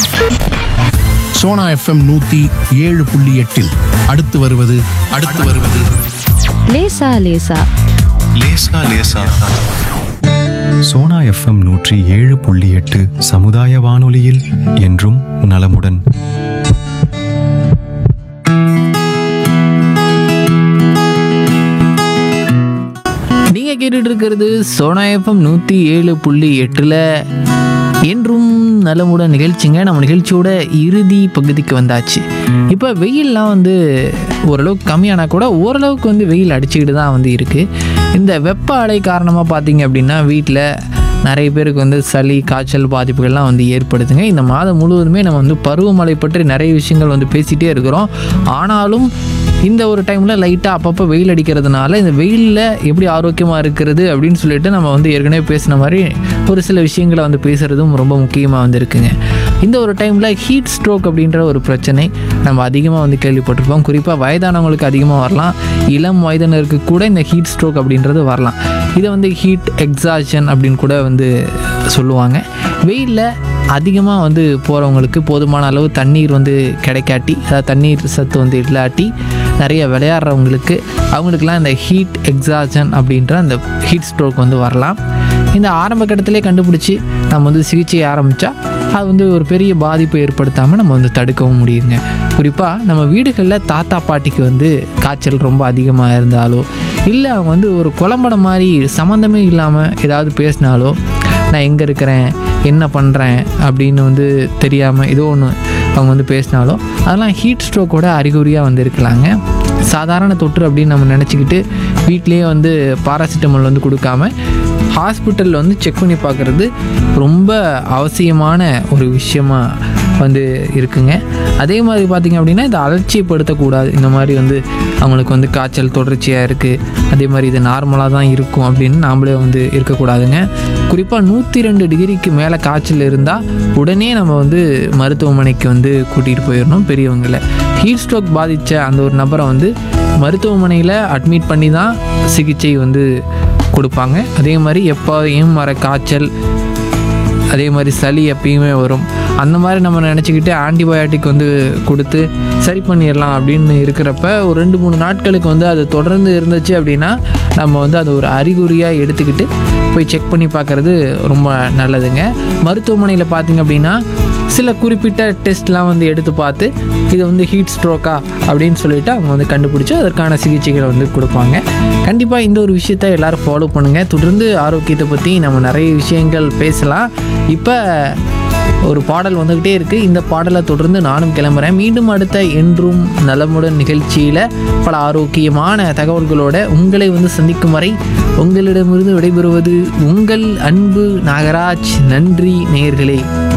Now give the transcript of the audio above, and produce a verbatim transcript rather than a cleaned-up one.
Sona FM நூத்தி ஏழு புள்ளி எட்டில் அடுத்து வருவது அடுத்து வருவது லேசா லேசா லேசா லேசா சோனா எஃப்எம் நூற்றி ஏழு புள்ளி எட்டு சமுதாய வானொலியில் என்றும் நலமுடன். நீங்கள் கேட்டுட்டு இருக்கிறது சோனா எஃப்எம் நூற்றி ஏழு புள்ளி எட்டில் என்றும் நலமுடன் நிகழ்ச்சிங்க. நம்ம நிகழ்ச்சியோட இறுதி பகுதிக்கு வந்தாச்சு. இப்போ வெயில்லாம் வந்து ஓரளவுக்கு கம்மியானா கூட ஓரளவுக்கு வந்து வெயில் அடிச்சுக்கிட்டு தான் வந்து இருக்குது. இந்த வெப்ப அலை காரணமாக பார்த்தீங்க அப்படின்னா வீட்டில் நிறைய பேருக்கு வந்து சளி காய்ச்சல் பாதிப்புகள்லாம் வந்து ஏற்படுதுங்க. இந்த மாதம் முழுவதுமே நம்ம வந்து பருவமழை பற்றி நிறைய விஷயங்கள் வந்து பேசிகிட்டே இருக்கிறோம். ஆனாலும் இந்த ஒரு டைமில் லைட்டாக அப்பப்போ வெயில் அடிக்கிறதுனால இந்த வெயிலில் எப்படி ஆரோக்கியமாக இருக்கிறது அப்படின்னு சொல்லிட்டு நம்ம வந்து ஏற்கனவே பேசின மாதிரி ஒரு சில விஷயங்களை வந்து பேசுகிறதும் ரொம்ப முக்கியமாக வந்து இருக்குங்க. இந்த ஒரு டைமில் ஹீட் ஸ்ட்ரோக் அப்படின்ற ஒரு பிரச்சனை நம்ம அதிகமாக வந்து கேள்விப்பட்டிருப்போம். குறிப்பாக வயதானவங்களுக்கு அதிகமாக வரலாம், இளம் வயதினருக்கு கூட இந்த ஹீட் ஸ்ட்ரோக் அப்படின்றது வரலாம். இதை வந்து ஹீட் எக்ஸாஷன் அப்படின்னு கூட வந்து சொல்லுவாங்க. வெயிலில் அதிகமாக வந்து போகிறவங்களுக்கு போதுமான அளவு தண்ணீர் வந்து கிடைக்காட்டி, அதாவது தண்ணீர் சத்து வந்து இல்லாட்டி, நிறைய விளையாடுறவங்களுக்கு அவங்களுக்குலாம் இந்த ஹீட் எக்ஸாஷன் அப்படின்ற அந்த ஹீட் ஸ்ட்ரோக் வந்து வரலாம். இந்த ஆரம்ப கட்டத்திலே கண்டுபிடிச்சி நம்ம வந்து சிகிச்சையை ஆரம்பித்தா அது வந்து ஒரு பெரிய பாதிப்பை ஏற்படுத்தாமல் நம்ம வந்து தடுக்கவும் முடியுங்க. குறிப்பாக நம்ம வீடுகளில் தாத்தா பாட்டிக்கு வந்து காய்ச்சல் ரொம்ப அதிகமாக இருந்தாலோ, இல்லை அவங்க வந்து ஒரு குழம்படம் மாதிரி சம்மந்தமே இல்லாமல் ஏதாவது பேசினாலோ, நான் எங்கே இருக்கிறேன் என்ன பண்ணுறேன் அப்படின்னு வந்து தெரியாமல் ஏதோ ஒன்று அவங்க வந்து பேசினாலோ, அதெல்லாம் ஹீட் ஸ்ட்ரோக்கோட அறிகுறியாக வந்து இருக்கலாங்க. சாதாரண தொற்று அப்படின்னு நம்ம நினச்சிக்கிட்டு வீட்லேயே வந்து பாராசிட்டமால் வந்து கொடுக்காம ஹாஸ்பிட்டலில் வந்து செக் பண்ணி பார்க்குறது ரொம்ப அவசியமான ஒரு விஷயமா வந்து இருக்குங்க. அதே மாதிரி பார்த்திங்க அப்படின்னா இதை அலட்சியப்படுத்தக்கூடாது. இந்த மாதிரி வந்து அவங்களுக்கு வந்து காய்ச்சல் தொடர்ச்சியாக இருக்குது, அதே மாதிரி இது நார்மலாக தான் இருக்கும் அப்படின்னு நாம்ளே வந்து இருக்கக்கூடாதுங்க. குறிப்பாக நூற்றி ரெண்டு டிகிரிக்கு மேலே காய்ச்சல் இருந்தால் உடனே நம்ம வந்து மருத்துவமனைக்கு வந்து கூட்டிகிட்டு போயிடணும். பெரியவங்களை ஹீட் ஸ்ட்ரோக் பாதித்த அந்த ஒரு நபரை வந்து மருத்துவமனையில் அட்மிட் பண்ணி தான் சிகிச்சை வந்து கொடுப்பாங்க. அதே மாதிரி எப்போயும் வர காய்ச்சல், அதே மாதிரி சளி எப்பயுமே வரும், அந்த மாதிரி நம்ம நினச்சிக்கிட்டு ஆன்டிபயோட்டிக் வந்து கொடுத்து சரி பண்ணிடலாம் அப்படின்னு இருக்கிறப்ப ஒரு ரெண்டு மூணு நாட்களுக்கு வந்து அது தொடர்ந்து இருந்துச்சு அப்படின்னா நம்ம வந்து அது ஒரு அறிகுறியாக எடுத்துக்கிட்டு போய் செக் பண்ணி பார்க்குறது ரொம்ப நல்லதுங்க. மருத்துவமனையில் பார்த்திங்க அப்படின்னா சில குறிப்பிட்ட டெஸ்ட்லாம் வந்து எடுத்து பார்த்து இது வந்து ஹீட் ஸ்ட்ரோக்கா அப்படின்னு சொல்லிட்டு அவங்க வந்து கண்டுபிடிச்சி அதற்கான சிகிச்சைகளை வந்து கொடுப்பாங்க. கண்டிப்பாக இந்த ஒரு விஷயத்தை எல்லோரும் ஃபாலோ பண்ணுங்கள். தொடர்ந்து ஆரோக்கியத்தை பற்றி நம்ம நிறைய விஷயங்கள் பேசலாம். இப்போ ஒரு பாடல் வந்துக்கிட்டே இருக்குது. இந்த பாடலை தொடர்ந்து நானும் கிளம்புறேன். மீண்டும் அடுத்த என்றும் நலமுடன் நிகழ்ச்சியில் பல ஆரோக்கியமான தகவல்களோட உங்களை வந்து சந்திக்கும் வரை உங்களிடமிருந்து விடைபெறுவது உங்கள் அன்பு நாகராஜ். நன்றி நேயர்களே.